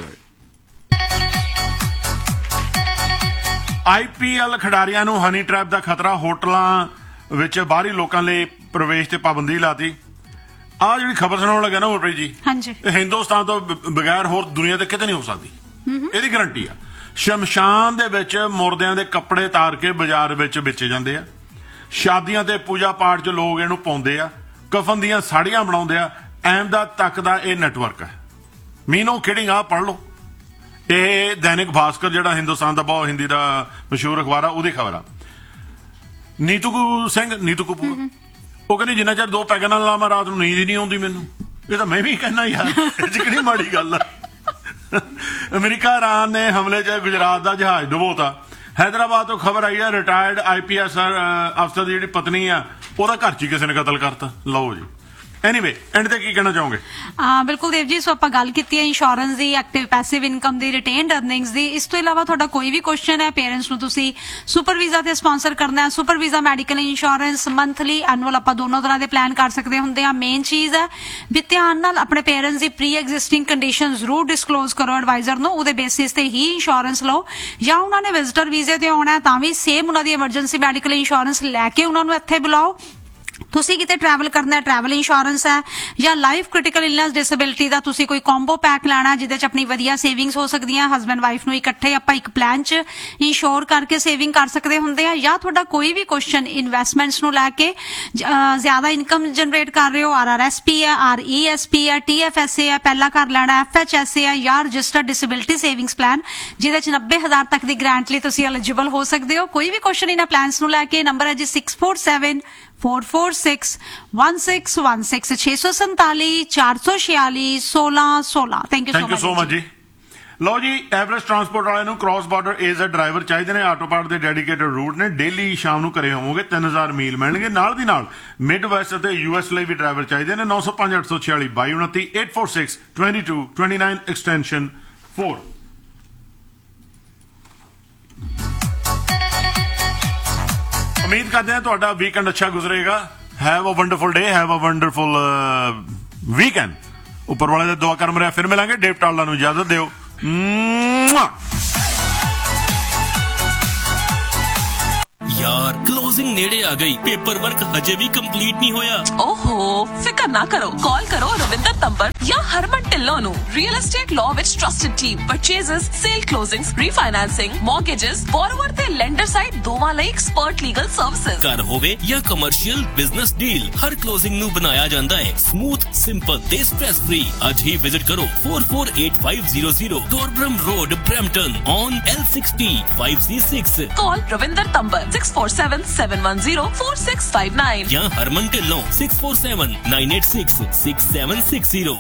IPL ਖਿਡਾਰੀਆਂ ਨੂੰ ਹਨੀ ਟ੍ਰੈਪ ਦਾ ਖਤਰਾ, ਹੋਟਲਾਂ ਵਿੱਚ ਬਾਹਰੀ ਲੋਕਾਂ ਲਈ ਪ੍ਰਵੇਸ਼ ਤੇ ਪਾਬੰਦੀ ਲਾਤੀ। ਆਹ ਜਿਹੜੀ ਖਬਰ ਸੁਣਾਉਣ ਲੱਗਾ ਨਾ ਉਪਰੀ ਜੀ, ਹਾਂਜੀ, ਹਿੰਦੁਸਤਾਨ ਤੋਂ ਬਗੈਰ ਹੋਰ ਦੁਨੀਆ ਤੇ ਕਿਤੇ ਨਹੀਂ ਹੋ ਸਕਦੀ, ਇਹਦੀ ਗਰੰਟੀ ਆ। ਸ਼ਮਸ਼ਾਨ ਦੇ ਵਿੱਚ ਮੁਰਦਿਆਂ ਦੇ ਕੱਪੜੇ ਤਾਰ ਕੇ ਬਾਜ਼ਾਰ ਵਿੱਚ ਵੇਚੇ ਜਾਂਦੇ ਆ। ਸ਼ਾਦੀਆਂ ਤੇ ਪੂਜਾ ਪਾਠ 'ਚ ਲੋਕ ਇਹਨੂੰ ਪਾਉਂਦੇ ਆ। ਕਫਨ ਦੀਆਂ ਸਾੜੀਆਂ ਬਣਾਉਂਦੇ ਆ। ਅਹਿਮਦਾਬਾਦ ਤੱਕ ਦਾ ਇਹ ਨੈਟਵਰਕ ਹੈ। ਮੀਨੋ ਕਿਡਿੰਗ ਆ, ਪੜ੍ਹ ਲਓ। ਇਹ ਦੈਨਿਕ ਭਾਸਕਰ ਜਿਹੜਾ ਹਿੰਦੁਸਤਾਨ ਦਾ ਬਹੁਤ ਹਿੰਦੀ ਦਾ ਮਸ਼ਹੂਰ ਅਖਬਾਰ ਆ, ਉਹਦੀ ਖਬਰ ਆ। ਨੀਤੂ ਕਪੂਰ ਉਹ ਕਹਿੰਦੀ ਜਿੰਨਾ ਚਿਰ 2 ਪੈਗ ਨਾਲ ਲਾਵਾਂ ਰਾਤ ਨੂੰ ਨੀਂਦ ਹੀ ਨਹੀਂ ਆਉਂਦੀ ਮੈਨੂੰ। ਇਹ ਤਾਂ ਮੈਂ ਵੀ ਕਹਿੰਦਾ ਯਾਰ, ਇਹ 'ਚ ਕਿਹੜੀ ਮਾੜੀ ਗੱਲ ਆ। ਅਮਰੀਕਾ ਇਰਾਨ ਨੇ ਹਮਲੇ 'ਚ ਗੁਜਰਾਤ ਦਾ ਜਹਾਜ਼ ਡੁਬੋਤਾ। हैदराबाद तो खबर आई है रिटायर्ड IPS अफसर की जी पत्नी आ, ਉਹਦਾ ਘਰ 'ਚ ਕਿਸੇ ਨੇ ਕਤਲ ਕਰਤਾ। ਲਓ ਜੀ, ਐਨੀਵੇ ਐਂਡ ਤੇ ਕੀ ਕਹਿਣਾ ਚਾਹੋਗੇ? ਬਿਲਕੁਲ ਦੇਵ ਜੀ, ਸੋ ਆਪਾਂ ਗੱਲ ਕੀਤੀ ਹੈ ਇੰਸ਼ੋਰੈਂਸ ਦੀ, ਐਕਟਿਵ ਪੈਸਿਵ ਇਨਕਮ ਦੀ, ਰਿਟੇਨਡ ਅਰਨਿੰਗਸ ਦੀ। ਇਸ ਤੋਂ ਇਲਾਵਾ ਤੁਹਾਡਾ ਕੋਈ ਵੀ ਕੁਐਸਚਨ ਹੈ, ਪੇਰੈਂਟਸ ਨੂੰ ਤੁਸੀਂ ਸੁਪਰ ਵੀਜ਼ਾ ਤੇ ਸਪਾਂਸਰ ਕਰਨਾ ਹੈ, super visa medical insurance monthly annual ਆਪਾਂ ਦੋਨੋਂ ਤਰ੍ਹਾਂ ਦੇ ਪਲਾਨ ਕਰ ਸਕਦੇ ਹੁੰਦੇ ਆ। ਮੇਨ ਚੀਜ਼ ਹੈ ਵੀ ਧਿਆਨ ਨਾਲ ਆਪਣੇ ਪੇਰੈਂਟਸ ਦੀ ਪ੍ਰੀ ਐਗਜ਼ਿਸਟਿੰਗ ਕੰਡੀਸ਼ਨ ਜ਼ਰੂਰ ਡਿਸਕਲੋਜ਼ ਕਰੋ ਐਡਵਾਈਜ਼ਰ ਨੂੰ, ਉਹਦੇ ਬੇਸਿਸ ਤੇ ਹੀ ਇੰਸ਼ੋਰੈਂਸ ਲਓ। ਜਾਂ ਉਹਨਾਂ ਨੇ ਵਿਜ਼ਟਰ ਵੀਜ਼ੇ ਤੇ ਆਉਣਾ ਤਾਂ ਵੀ ਸੇਮ ਉਹਨਾਂ ਦੀ ਐਮਰਜੈਂਸੀ ਮੈਡੀਕਲ ਇੰਸ਼ੋਰੈਂਸ ਲੈ ਕੇ ਉਹਨਾਂ ਨੂੰ ਇੱਥੇ ਬੁਲਾਓ। ਤੁਸੀਂ ਕਿਤੇ ਟਰੈਵਲ ਕਰਨਾ, ਟਰੈਵਲ ਇੰਸ਼ੋਰੈਂਸ ਹੈ, ਜਾਂ ਲਾਈਫ ਕ੍ਰਿਟੀਕਲ ਇਲਨੈਸ ਡਿਸੇਬਿਲਿਟੀ ਦਾ ਤੁਸੀਂ ਕੋਈ ਕੰਬੋ ਪੈਕ ਲੈਣਾ ਜਿਹਦੇ 'ਚ ਆਪਣੀ ਵਧੀਆ ਸੇਵਿੰਗਸ ਹੋ ਸਕਦੀਆਂ। ਹਸਬੈਂਡ ਵਾਈਫ ਨੂੰ ਇਕੱਠੇ ਆਪਾਂ ਇੱਕ ਪਲਾਨ 'ਚ ਇੰਸ਼ੋਰ ਕਰਕੇ ਸੇਵਿੰਗ ਕਰ ਸਕਦੇ ਹੁੰਦੇ ਆ। ਜਾਂ ਤੁਹਾਡਾ ਕੋਈ ਵੀ ਕੁਐਸਚਨ ਇਨਵੈਸਟਮੈਂਟਸ ਨੂੰ ਲੈ ਕੇ ਜ਼ਿਆਦਾ ਇਨਕਮ ਜਨਰੇਟ ਕਰ ਰਹੇ ਹੋ, RRSP ਹੈ, RESP ਹੈ, TFSA ਹੈ, ਪਹਿਲਾ ਘਰ ਲੈਣਾ, FHSA ਹੈ, ਜਾਂ ਰਜਿਸਟਰਡ ਡਿਸੇਬਿਲਿਟੀ ਸੇਵਿੰਗਸ ਪਲਾਨ ਜਿਹਦੇ 'ਚ 90,000 ਤੱਕ ਦੀ ਗ੍ਰਾਂਟ ਲਈ ਤੁਸੀਂ ਐਲੀਜੀਬਲ ਹੋ ਸਕਦੇ ਹੋ। ਕੋਈ ਵੀ ਕੁਐਸਚਨ ਇਹਨਾਂ ਪਲਾਨਸ ਨੂੰ ਲੈ ਕੇ ਨੰਬਰ ਹੈ ਜੀ 6474461616 647 446 1616। ਥੈਂਕ ਯੂ ਸੋ ਮਚ ਜੀ। ਲਓ ਜੀ, ਐਵਰੇਸਟ ਟਰਾਂਸਪੋਰਟ ਵਾਲਿਆਂ ਨੂੰ ਕ੍ਰਾਸ ਬਾਰਡਰ AZ ਡਰਾਈਵਰ ਚਾਹੀਦੇ ਨੇ। ਆਟੋ ਪਾਰਟ ਦੇ ਡੈਡੀਕੇਟਡ ਰੂਟ ਨੇ, ਡੇਲੀ ਸ਼ਾਮ ਨੂੰ ਘਰੇ ਹੋਵੋਗੇ, 3000 ਮੀਲ ਮਿਲਣਗੇ। ਨਾਲ ਦੀ ਨਾਲ ਮਿਡ ਵੈਸਟ ਅਤੇ US ਲਈ ਵੀ ਡਰਾਈਵਰ ਚਾਹੀਦੇ ਨੇ। 905 846 2229 846 22 29 ਐਕਸਟੈਂਸ਼ਨ 4। ਉਮੀਦ ਕਰਦੇ ਹਾਂ ਤੁਹਾਡਾ ਵੀਕਐਂਡ ਅੱਛਾ ਗੁਜ਼ਰੇਗਾ। Have a wonderful day, have a wonderful weekend. ਉੱਪਰ ਵਾਲੇ ਦਾ ਦੁਆ ਕਰਮ ਰਿਹਾ। ਫਿਰ ਮਿਲਾਂਗੇ। ਡੇਵ ਟਾਲਾ ਨੂੰ ਇਜਾਜ਼ਤ ਦਿਓ। यार क्लोजिंग नेड़े आ गई, पेपर वर्क हजे भी कंप्लीट नहीं होया। ओहो, फिकर ना करो, कॉल करो रविंदर तंबर या हरमन ढिल्लों नु। Real estate law which trusted team, purchases, cell closings, refinancing, mortgages, borrower ते लेंडर साइड दोवां लई एक्सपर्ट लीगल सर्विसेज। घर होवे या कमर्शियल बिजनेस डील, हर क्लोजिंग नु बनाया जांदा है स्मूथ, सिंपल ते स्ट्रेस फ्री। आज ही विजिट करो 448500 टॉरब्रम road, Brampton on L60 5C6। Call Ravinder तंबर 6477104659 या हरमन ढिल्लों 6479866760।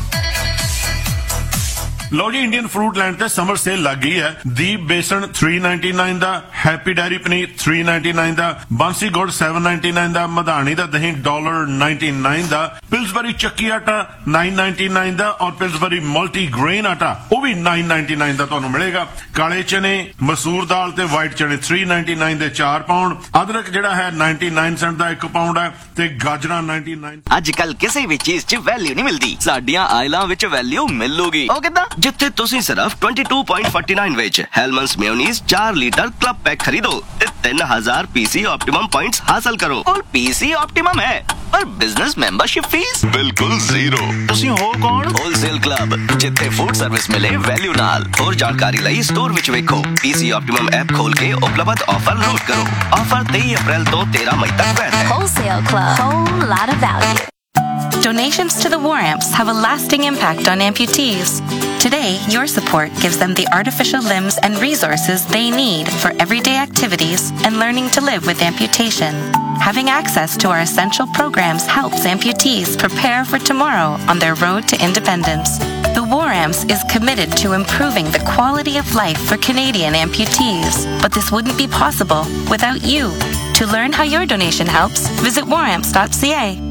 ਲਓ ਜੀ, ਇੰਡੀਅਨ ਫਰੂਟ ਲੈਂਡ ਤੇ ਸਮਰ ਸੇਲ ਲੱਗ ਗਈ ਹੈ। ਦੀਪ ਬੇਸਣ 399 ਦਾ, ਹੈਪੀ ਡੈਰੀ ਪਨੀਰ 399 ਦਾ, ਬਾਂਸੀ ਗੁੜ 799 ਦਾ, ਮਧਾਣੀ ਦਾ ਦਹੀਂ $1.99 ਦਾ, ਪਿਲਸਬਰੀ ਚੱਕੀ ਆਟਾ 999 ਦਾ ਔਰ ਪਿਲਸਬਰੀ ਮਲਟੀ ਗ੍ਰੇਨ ਆਟਾ ਉਹ ਵੀ 999 ਦਾ ਤੁਹਾਨੂੰ ਮਿਲੇਗਾ। ਕਾਲੇ ਚਨੇ, ਮਸੂਰ ਦਾਲ ਤੇ ਵਾਈਟ ਚਨੇ 399 ਦੇ 4 ਪਾਉਂਡ। ਅਦਰਕ ਜਿਹੜਾ ਹੈ 99 ਸੈਂਟ ਦਾ 1 ਪਾਉਂਡ ਹੈ ਤੇ ਗਾਜਰਾਂ 99। ਅੱਜ ਕੱਲ ਕਿਸੇ ਵੀ ਚੀਜ਼ 'ਚ ਵੈਲਿਊ ਨਹੀਂ ਮਿਲਦੀ, ਸਾਡੀਆਂ ਆਇਲਾਂ ਵਿੱਚ ਵੈਲਿਊ ਮਿਲੂਗੀ। ਉਹ ਕਿੱਦਾਂ? ਜਿੱਥੇ ਤੁਸੀਂ ਸਿਰਫ 22.49 ਵਿੱਚ ਹੈਲਮਨਸ ਮੇਯੋਨੀਜ਼ 4 ਲੀਟਰ ਕਲੱਬ ਪੈਕ ਖਰੀਦੋ ਤੇ 3000 PC ऑप्टिमम पॉइंट्स हासिल करो। और PC ऑप्टिमम है पर बिजनेस मेंबरशिप फीस बिल्कुल जीरो। ਤੁਸੀਂ ਹੋ ਕੌਣ? ਹੋਲਸੇਲ ਕਲੱਬ, ਜਿੱਥੇ ਫੂਡ ਸਰਵਿਸ ਮਿਲੇ ਵੈਲਿਊ ਨਾਲ। ਹੋਰ ਜਾਣਕਾਰੀ ਲਈ ਸਟੋਰ ਵਿੱਚ ਵੇਖੋ। PC ऑप्टिमम ऐप खोल के उपलब्ध ऑफर नोट करो। ऑफर 23 अप्रैल तो 13 मई तक वैध है। Wholesale Club, whole lot of value. Donations to the War Amps have a lasting impact on amputees. Today, your support gives them the artificial limbs and resources they need for everyday activities and learning to live with amputation. Having access to our essential programs helps amputees prepare for tomorrow on their road to independence. The War Amps is committed to improving the quality of life for Canadian amputees, but this wouldn't be possible without you. To learn how your donation helps, visit waramps.ca.